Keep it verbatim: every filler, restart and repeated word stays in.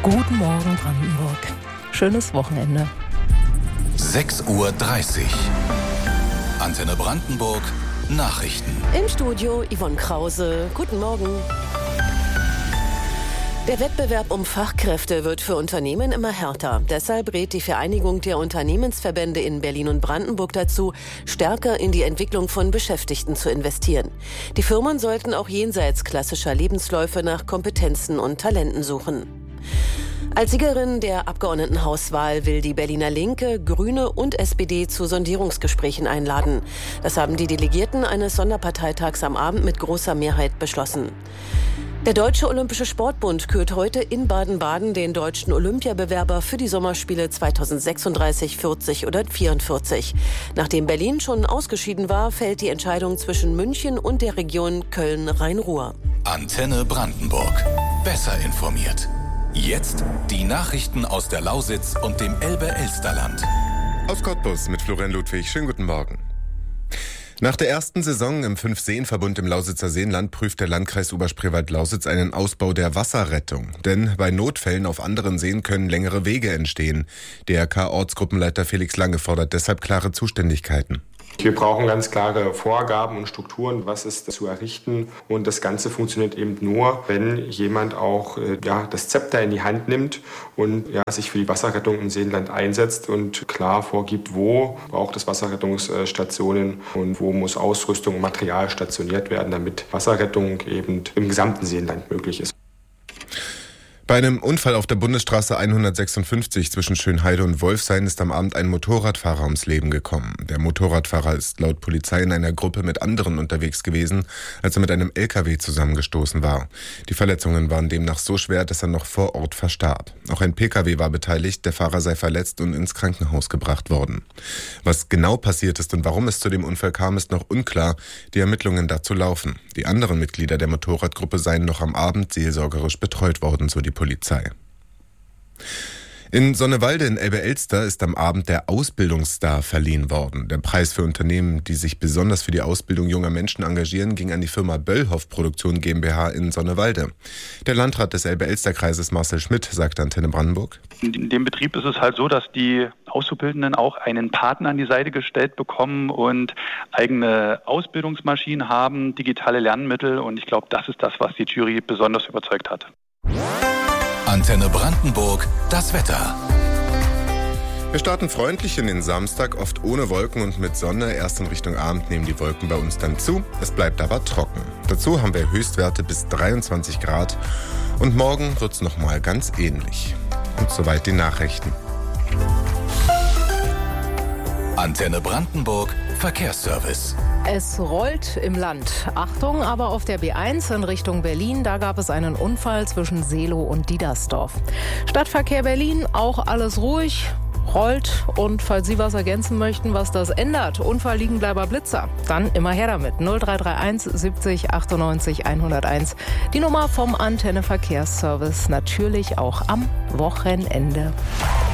Guten Morgen, Brandenburg. Schönes Wochenende. sechs Uhr dreißig. Antenne Brandenburg. Nachrichten. Im Studio Yvonne Krause. Guten Morgen. Der Wettbewerb um Fachkräfte wird für Unternehmen immer härter. Deshalb rät die Vereinigung der Unternehmensverbände in Berlin und Brandenburg dazu, stärker in die Entwicklung von Beschäftigten zu investieren. Die Firmen sollten auch jenseits klassischer Lebensläufe nach Kompetenzen und Talenten suchen. Als Siegerin der Abgeordnetenhauswahl will die Berliner Linke, Grüne und S P D zu Sondierungsgesprächen einladen. Das haben die Delegierten eines Sonderparteitags am Abend mit großer Mehrheit beschlossen. Der Deutsche Olympische Sportbund kürt heute in Baden-Baden den deutschen Olympiabewerber für die Sommerspiele zweitausendsechsunddreißig, vierzig oder vierundvierzig. Nachdem Berlin schon ausgeschieden war, fällt die Entscheidung zwischen München und der Region Köln-Rhein-Ruhr. Antenne Brandenburg. Besser informiert. Jetzt die Nachrichten aus der Lausitz und dem Elbe-Elsterland. Aus Cottbus mit Florian Ludwig. Schönen guten Morgen. Nach der ersten Saison im Fünf-Seen-Verbund im Lausitzer Seenland prüft der Landkreis Oberspreewald-Lausitz einen Ausbau der Wasserrettung. Denn bei Notfällen auf anderen Seen können längere Wege entstehen. D R K-Ortsgruppenleiter Felix Lange fordert deshalb klare Zuständigkeiten. Wir brauchen ganz klare Vorgaben und Strukturen, was ist zu errichten. Und das Ganze funktioniert eben nur, wenn jemand auch äh, ja, das Zepter in die Hand nimmt und ja, sich für die Wasserrettung im Seenland einsetzt und klar vorgibt, wo braucht es Wasserrettungsstationen und wo muss Ausrüstung und Material stationiert werden, damit Wasserrettung eben im gesamten Seenland möglich ist. Bei einem Unfall auf der Bundesstraße hundertsechsundfünfzig zwischen Schönheide und Wolfshain ist am Abend ein Motorradfahrer ums Leben gekommen. Der Motorradfahrer ist laut Polizei in einer Gruppe mit anderen unterwegs gewesen, als er mit einem L K W zusammengestoßen war. Die Verletzungen waren demnach so schwer, dass er noch vor Ort verstarb. Auch ein P K W war beteiligt, der Fahrer sei verletzt und ins Krankenhaus gebracht worden. Was genau passiert ist und warum es zu dem Unfall kam, ist noch unklar. Die Ermittlungen dazu laufen. Die anderen Mitglieder der Motorradgruppe seien noch am Abend seelsorgerisch betreut worden, so die Polizei. In Sonnewalde in Elbe-Elster ist am Abend der Ausbildungsstar verliehen worden. Der Preis für Unternehmen, die sich besonders für die Ausbildung junger Menschen engagieren, ging an die Firma Böllhoff Produktion GmbH in Sonnewalde. Der Landrat des Elbe-Elster-Kreises Marcel Schmidt sagt Antenne Brandenburg: In dem Betrieb ist es halt so, dass die Auszubildenden auch einen Partner an die Seite gestellt bekommen und eigene Ausbildungsmaschinen haben, digitale Lernmittel, und ich glaube, das ist das, was die Jury besonders überzeugt hat. Antenne Brandenburg, das Wetter. Wir starten freundlich in den Samstag, oft ohne Wolken und mit Sonne. Erst in Richtung Abend nehmen die Wolken bei uns dann zu. Es bleibt aber trocken. Dazu haben wir Höchstwerte bis dreiundzwanzig Grad. Und morgen wird es nochmal ganz ähnlich. Und soweit die Nachrichten. Antenne Brandenburg, Verkehrsservice. Es rollt im Land. Achtung, aber auf der B eins in Richtung Berlin, da gab es einen Unfall zwischen Seelow und Diedersdorf. Stadtverkehr Berlin, auch alles ruhig, rollt. Und falls Sie was ergänzen möchten, was das ändert, Unfallliegenbleiber Blitzer, dann immer her damit. null drei drei eins siebzig achtundneunzig hunderteins. Die Nummer vom Antenne Verkehrsservice, natürlich auch am Wochenende.